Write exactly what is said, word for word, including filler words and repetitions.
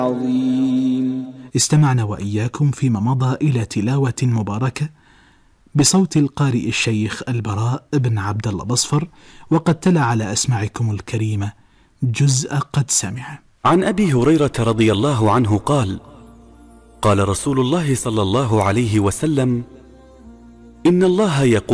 عظيم. استمعنا وإياكم فيما مضى إلى تلاوة مباركة بصوت القارئ الشيخ البراء بن عبد الله بصفر، وقد تلا على أسماعكم الكريمة جزء قد سمع. عن أبي هريرة رضي الله عنه قال: قال رسول الله صلى الله عليه وسلم: إن الله يقول